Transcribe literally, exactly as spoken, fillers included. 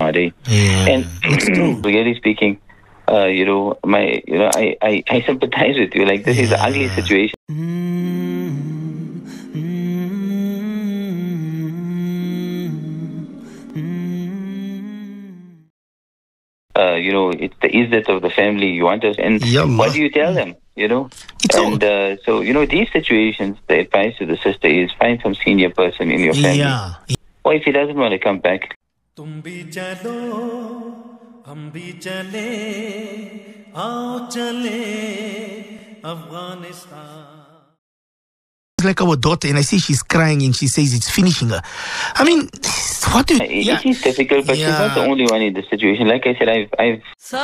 nowadays. Yeah, And it's true. really speaking, uh, you know, my, you know, I, I, I sympathize with you. Like, this is an ugly Yeah. situation. Uh, you know, it's the izzat of the family you want us. And Ya Allah. what do you tell them, you know? It's all- And uh, so, you know, these situations, the advice to the sister is find some senior person in your family. Yeah. Or if he doesn't want to come back, तुम भी चलो हम भी चले आओ चले Afghanistan. It's like our daughter, and I see she's crying and she says it's finishing her. I mean, what do you... it, it is difficult, but she's not the Yeah. only one in this situation. Like I said, I've, I've